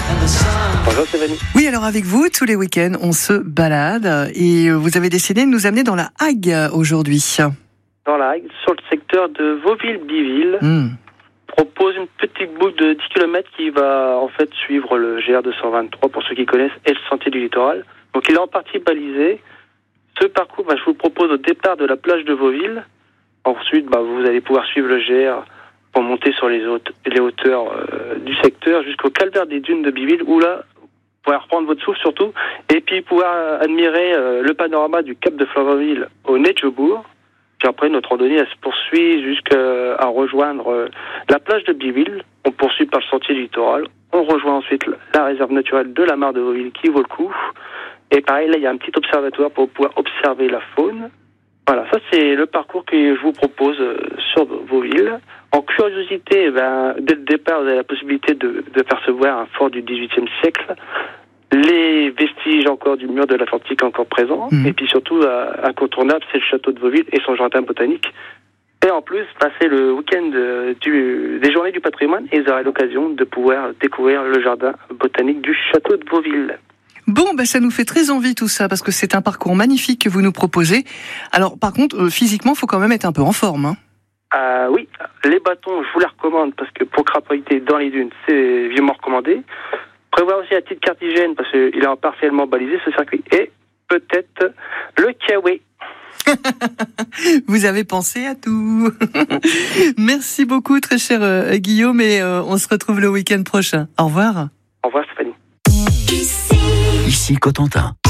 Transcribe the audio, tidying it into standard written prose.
Bonjour Stéphanie. Oui, alors avec vous, tous les week-ends, on se balade et vous avez décidé de nous amener dans la Hague aujourd'hui. Dans la Hague, sur le secteur de Vauville-Biville, propose une petite boucle de 10 km qui va en fait suivre le GR223 pour ceux qui connaissent et le sentier du littoral. Donc il est en partie balisé. Ce parcours, je vous le propose au départ de la plage de Vauville. Ensuite, vous allez pouvoir suivre le GR pour monter sur les hauteurs du secteur jusqu'au calvaire des dunes de Biville où là, vous pourrez reprendre votre souffle surtout et puis pouvoir admirer le panorama du cap de Flamanville au Nedjebourg. Puis après, notre randonnée, elle se poursuit jusqu'à rejoindre la plage de Biville. On poursuit par le sentier du littoral. On rejoint ensuite la réserve naturelle de la mare de Vauville qui vaut le coup. Et pareil, là, il y a un petit observatoire pour pouvoir observer la faune. Voilà, ça c'est le parcours que je vous propose sur Vauville. En curiosité, dès le départ, vous avez la possibilité de percevoir un fort du XVIIIe siècle, les vestiges encore du mur de l'Atlantique encore présents, et puis surtout, incontournable, c'est le château de Vauville et son jardin botanique. Et en plus, c'est le week-end des journées du patrimoine, et vous aurez l'occasion de pouvoir découvrir le jardin botanique du château de Vauville. Bon, ça nous fait très envie tout ça, parce que c'est un parcours magnifique que vous nous proposez. Alors, par contre, physiquement, il faut quand même être un peu en forme. Oui, les bâtons, je vous les recommande, parce que pour crapahuter dans les dunes, c'est vivement recommandé. Prévoir aussi la petite carte hygiène, parce qu'il est partiellement balisé, ce circuit. Et peut-être le kiawe. Vous avez pensé à tout. Merci beaucoup, très cher Guillaume, et on se retrouve le week-end prochain. Au revoir. Au revoir, Stéphanie. Ici Cotentin.